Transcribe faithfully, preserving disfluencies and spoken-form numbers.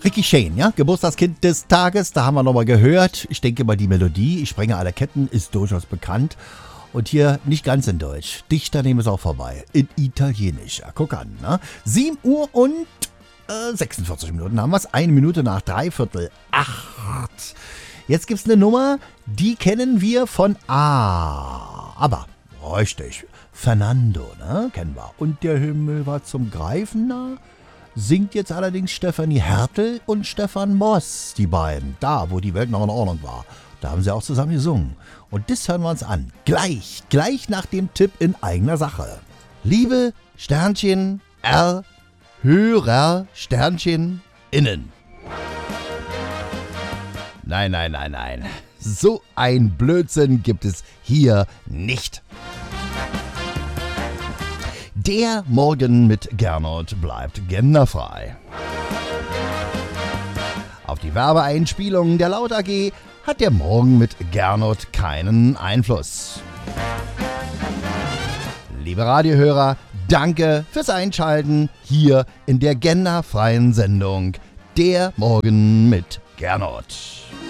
Ricky Shane, ja, Geburtstagskind des Tages, da haben wir nochmal gehört. Ich denke mal, die Melodie, ich sprenge alle Ketten, ist durchaus bekannt. Und hier nicht ganz in Deutsch. Dichter nehmen es auch vorbei. In Italienisch. Ja, guck an, ne? sieben Uhr und äh, sechsundvierzig Minuten haben wir es. Eine Minute nach dreiviertel acht. Jetzt gibt's eine Nummer, die kennen wir von A. Aber, richtig, Fernando, ne? Kennen wir. Und der Himmel war zum Greifen nah. Singt jetzt allerdings Stefanie Hertel und Stefan Moss, die beiden, da, wo die Welt noch in Ordnung war. Da haben sie auch zusammen gesungen. Und das hören wir uns an. Gleich, gleich nach dem Tipp in eigener Sache. Liebe Sternchen R, Hörer Sternchen innen. Nein, nein, nein, nein. So ein Blödsinn gibt es hier nicht. Der Morgen mit Gernot bleibt genderfrei. Auf die Werbeeinspielung der Laut A G hat der Morgen mit Gernot keinen Einfluss. Liebe Radiohörer, danke fürs Einschalten hier in der genderfreien Sendung Der Morgen mit Gernot.